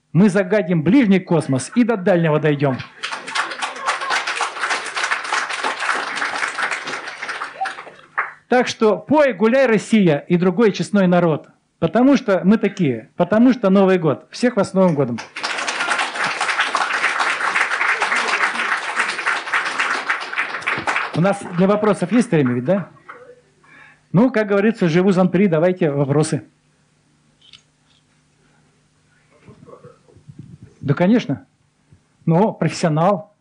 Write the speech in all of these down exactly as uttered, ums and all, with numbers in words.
Мы загадим ближний космос и до дальнего дойдем. Так что пой, гуляй, Россия и другой честной народ. Потому что мы такие. Потому что Новый год. Всех вас с Новым годом. У нас для вопросов есть время ведь, да? Ну, как говорится, живу зампри, давайте вопросы. Да, конечно. Ну, профессионал.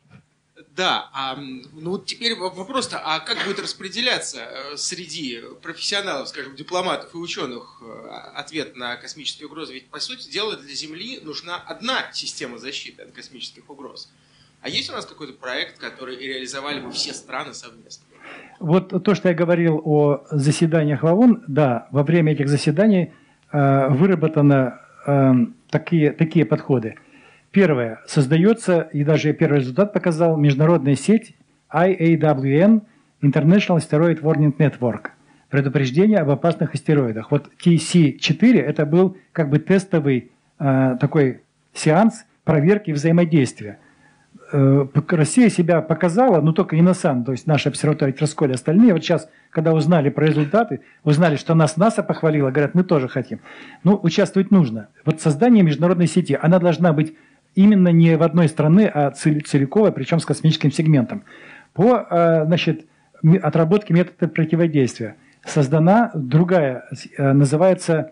Да, а, ну вот теперь вопрос-то, а как будет распределяться среди профессионалов, скажем, дипломатов и ученых ответ на космические угрозы? Ведь, по сути дела, для Земли нужна одна система защиты от космических угроз. А есть у нас какой-то проект, который реализовали бы все страны совместно? Вот то, что я говорил о заседаниях в ООН, да, во время этих заседаний э, выработаны э, такие, такие подходы. Первое. Создается, и даже первый результат показал, международная сеть ай эй дабл ю эн, International Asteroid Warning Network, предупреждение об опасных астероидах. Вот ти си четыре это был как бы тестовый э, такой сеанс проверки взаимодействия. Россия себя показала, но только ИНОСАН, то есть наша обсерватория Тросколи, остальные, вот сейчас, когда узнали про результаты, узнали, что нас НАСА похвалила, говорят, мы тоже хотим. Ну, участвовать нужно. Вот создание международной сети, она должна быть именно не в одной стране, а целиковой, причем с космическим сегментом. По, значит, отработке метода противодействия создана другая, называется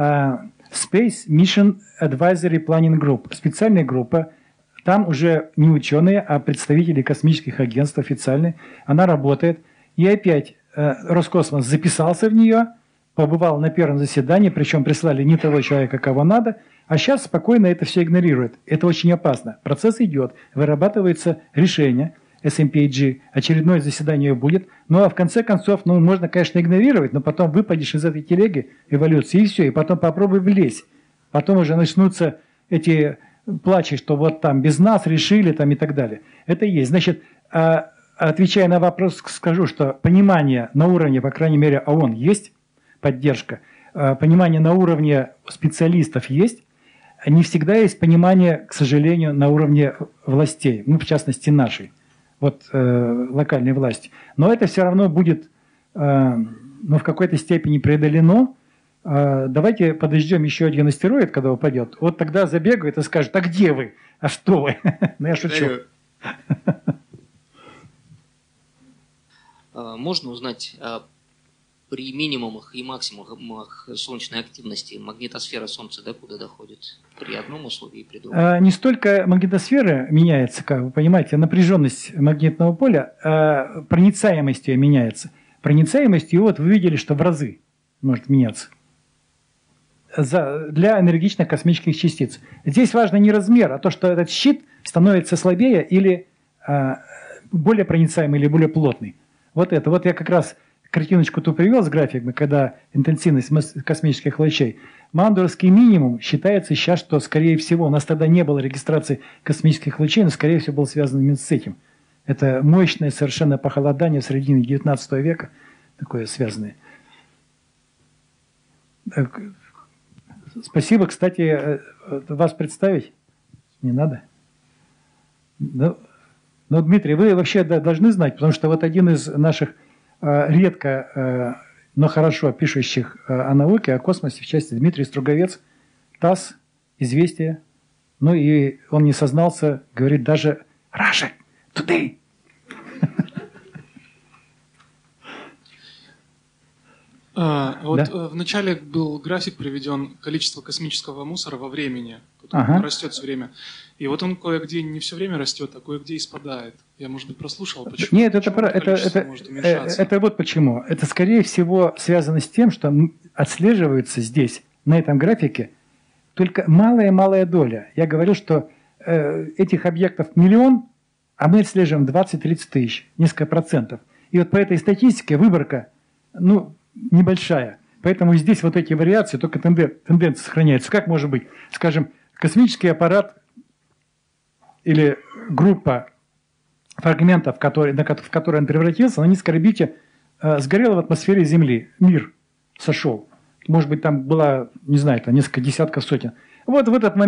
Space Mission Advisory Planning Group, специальная группа. Там уже не ученые, а представители космических агентств официальные. Она работает. И опять э, Роскосмос записался в нее, побывал на первом заседании, причем прислали не того человека, кого надо, а сейчас спокойно это все игнорирует. Это очень опасно. Процесс идет, вырабатывается решение эс эм пи эй джи, очередное заседание будет. Ну а в конце концов, ну можно, конечно, игнорировать, но потом выпадешь из этой телеги эволюции и все, и потом попробуй влезть. Потом уже начнутся эти... плачешь, что вот там без нас решили там и так далее. Это есть. Значит, отвечая на вопрос, скажу, что понимание на уровне, по крайней мере, ООН есть, поддержка, понимание на уровне специалистов есть, не всегда есть понимание, к сожалению, на уровне властей, ну, в частности, нашей, вот э, локальной власти. Но это все равно будет э, ну, в какой-то степени преодолено. Давайте подождем еще один астероид, когда упадет. Вот тогда забегает и скажет, а где вы? А что вы? Ну, я шучу. Можно узнать при минимумах и максимумах солнечной активности магнитосфера Солнца докуда доходит? При одном условии и при другом? Не столько магнитосфера меняется, как вы понимаете, напряженность магнитного поля, а проницаемость ее меняется. Проницаемость ее, вот вы видели, что в разы может меняться. Для энергичных космических частиц. Здесь важно не размер, а то, что этот щит становится слабее или а, более проницаемый или более плотный. Вот это. Вот я как раз картиночку ту привел с графиками, когда интенсивность космических лучей. Маундерский минимум считается сейчас, что, скорее всего, у нас тогда не было регистрации космических лучей, но, скорее всего, было связано именно с этим. Это мощное совершенно похолодание в середине девятнадцатого века, такое связанное. Спасибо. Кстати, вас представить не надо. Но, но, Дмитрий, вы вообще должны знать, потому что вот один из наших редко, но хорошо пишущих о науке, о космосе, в части Дмитрий Струговец, ТАСС, «Известия». Ну и он не сознался, говорит даже «Russia Today». А, вот да? В начале был график приведен количество космического мусора во времени, который ага. растет все время. И вот он кое-где не все время растет, а кое-где и спадает. Я, может быть, прослушал, почему. Нет, почему это, это, это, это, это вот почему. Это, скорее всего, связано с тем, что отслеживается здесь, на этом графике, только малая-малая доля. Я говорил, что э, этих объектов миллион, а мы отслеживаем двадцать-тридцать тысяч, несколько процентов. И вот по этой статистике выборка, ну, небольшая. Поэтому здесь вот эти вариации, только тенденция сохраняется. Как может быть? Скажем, космический аппарат или группа фрагментов, которые, в которые он превратился, на низкой орбите э, сгорела в атмосфере Земли. Мир сошел. Может быть, там было, не знаю, там несколько десятков сотен. Вот в этот момент